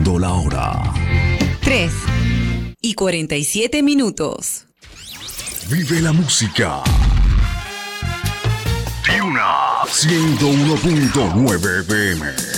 Siendo la hora 3:47. Vive la música. Tiuna 101.9 FM.